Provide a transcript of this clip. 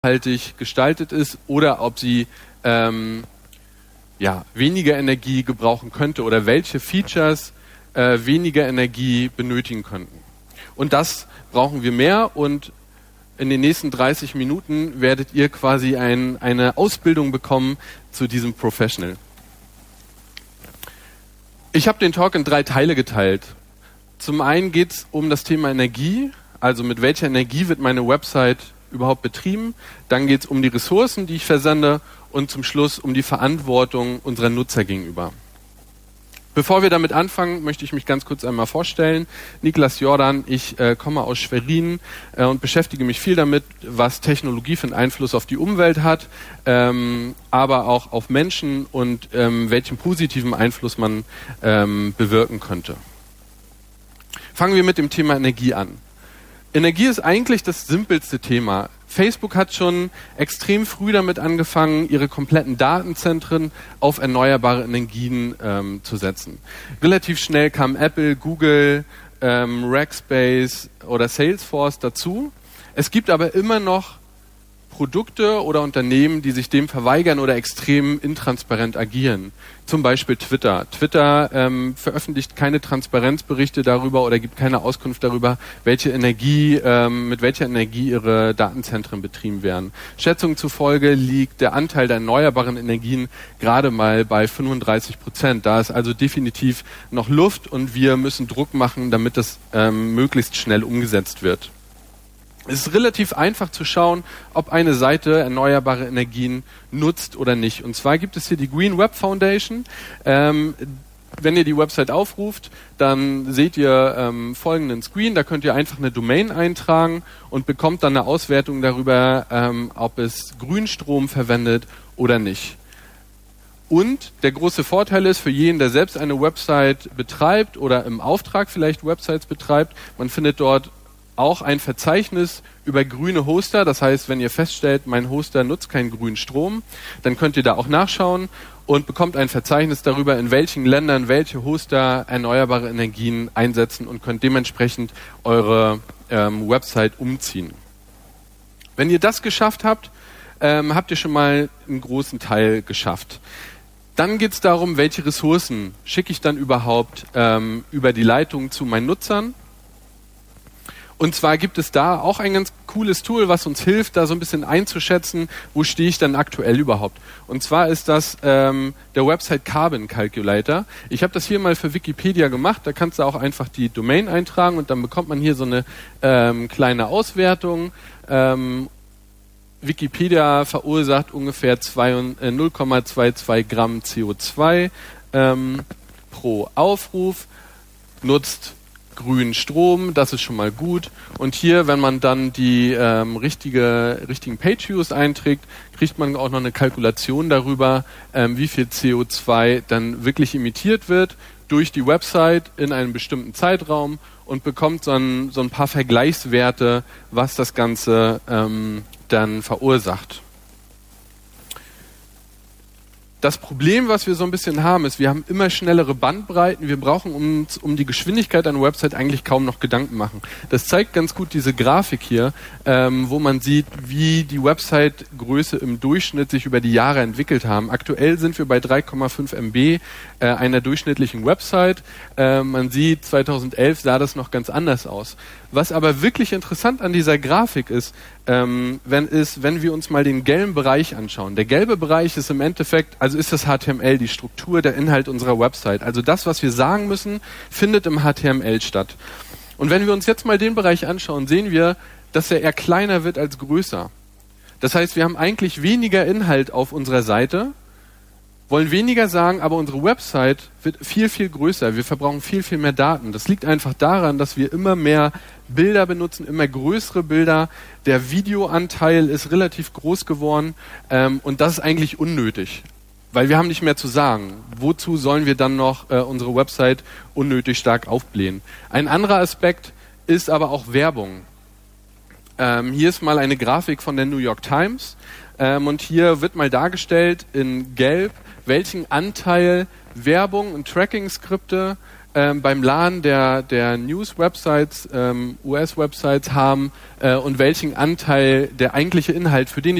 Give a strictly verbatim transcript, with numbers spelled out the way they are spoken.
nachhaltig gestaltet ist oder ob sie ähm, ja, weniger Energie gebrauchen könnte oder welche Features äh, weniger Energie benötigen könnten. Und das brauchen wir mehr, und in den nächsten dreißig Minuten werdet ihr quasi ein, eine Ausbildung bekommen zu diesem Professional. Ich habe den Talk in drei Teile geteilt. Zum einen geht es um das Thema Energie, also mit welcher Energie wird meine Website überhaupt betrieben. Dann geht es um die Ressourcen, die ich versende, und zum Schluss um die Verantwortung unserer Nutzer gegenüber. Bevor wir damit anfangen, möchte ich mich ganz kurz einmal vorstellen. Niklas Jordan, ich äh, komme aus Schwerin äh, und beschäftige mich viel damit, was Technologie für einen Einfluss auf die Umwelt hat, ähm, aber auch auf Menschen und ähm, welchen positiven Einfluss man ähm, bewirken könnte. Fangen wir mit dem Thema Energie an. Energie ist eigentlich das simpelste Thema. Facebook hat schon extrem früh damit angefangen, ihre kompletten Datenzentren auf erneuerbare Energien ähm, zu setzen. Relativ schnell kamen Apple, Google, ähm, Rackspace oder Salesforce dazu. Es gibt aber immer noch Produkte oder Unternehmen, die sich dem verweigern oder extrem intransparent agieren. Zum Beispiel Twitter. Twitter ähm, veröffentlicht keine Transparenzberichte darüber oder gibt keine Auskunft darüber, welche Energie, ähm, mit welcher Energie ihre Datenzentren betrieben werden. Schätzungen zufolge liegt der Anteil der erneuerbaren Energien gerade mal bei fünfunddreißig Prozent. Da ist also definitiv noch Luft, und wir müssen Druck machen, damit das ähm, möglichst schnell umgesetzt wird. Es ist relativ einfach zu schauen, ob eine Seite erneuerbare Energien nutzt oder nicht. Und zwar gibt es hier die Green Web Foundation. Ähm, wenn ihr die Website aufruft, dann seht ihr ähm, folgenden Screen. Da könnt ihr einfach eine Domain eintragen und bekommt dann eine Auswertung darüber, ähm, ob es Grünstrom verwendet oder nicht. Und der große Vorteil ist für jeden, der selbst eine Website betreibt oder im Auftrag vielleicht Websites betreibt, man findet dort auch ein Verzeichnis über grüne Hoster. Das heißt, wenn ihr feststellt, mein Hoster nutzt keinen grünen Strom, dann könnt ihr da auch nachschauen und bekommt ein Verzeichnis darüber, in welchen Ländern welche Hoster erneuerbare Energien einsetzen, und könnt dementsprechend eure ähm, Website umziehen. Wenn ihr das geschafft habt, ähm, habt ihr schon mal einen großen Teil geschafft. Dann geht es darum, welche Ressourcen schicke ich dann überhaupt ähm, über die Leitung zu meinen Nutzern. Und zwar gibt es da auch ein ganz cooles Tool, was uns hilft, da so ein bisschen einzuschätzen, wo stehe ich dann aktuell überhaupt. Und zwar ist das ähm, der Website Carbon Calculator. Ich habe das hier mal für Wikipedia gemacht. Da kannst du auch einfach die Domain eintragen, und dann bekommt man hier so eine ähm, kleine Auswertung. Ähm, Wikipedia verursacht ungefähr null Komma zweiundzwanzig Gramm C O zwei ähm, pro Aufruf, nutzt grünen Strom, das ist schon mal gut. Und hier, wenn man dann die ähm, richtige, richtigen Page-Views einträgt, kriegt man auch noch eine Kalkulation darüber, ähm, wie viel C O zwei dann wirklich emittiert wird durch die Website in einem bestimmten Zeitraum, und bekommt so ein, so ein paar Vergleichswerte, was das Ganze ähm, dann verursacht. Das Problem, was wir so ein bisschen haben, ist, wir haben immer schnellere Bandbreiten. Wir brauchen uns um die Geschwindigkeit einer Website eigentlich kaum noch Gedanken machen. Das zeigt ganz gut diese Grafik hier, ähm, wo man sieht, wie die Website-Größe im Durchschnitt sich über die Jahre entwickelt haben. Aktuell sind wir bei drei Komma fünf Megabyte äh, einer durchschnittlichen Website. Äh, man sieht, zweitausendelf sah das noch ganz anders aus. Was aber wirklich interessant an dieser Grafik ist, ähm, wenn, ist, wenn wir uns mal den gelben Bereich anschauen. Der gelbe Bereich ist im Endeffekt, also ist das H T M L, die Struktur, der Inhalt unserer Website. Also das, was wir sagen müssen, findet im H T M L statt. Und wenn wir uns jetzt mal den Bereich anschauen, sehen wir, dass er eher kleiner wird als größer. Das heißt, wir haben eigentlich weniger Inhalt auf unserer Seite, wollen weniger sagen, aber unsere Website wird viel, viel größer. Wir verbrauchen viel, viel mehr Daten. Das liegt einfach daran, dass wir immer mehr Bilder benutzen, immer größere Bilder. Der Videoanteil ist relativ groß geworden, ähm, und das ist eigentlich unnötig, weil wir haben nicht mehr zu sagen. Wozu sollen wir dann noch äh, unsere Website unnötig stark aufblähen? Ein anderer Aspekt ist aber auch Werbung. Ähm, hier ist mal eine Grafik von der New York Times, ähm, und hier wird mal dargestellt in Gelb, welchen Anteil Werbung und Tracking-Skripte ähm, beim Laden der, der News-Websites, ähm, U S-Websites haben äh, und welchen Anteil der eigentliche Inhalt, für den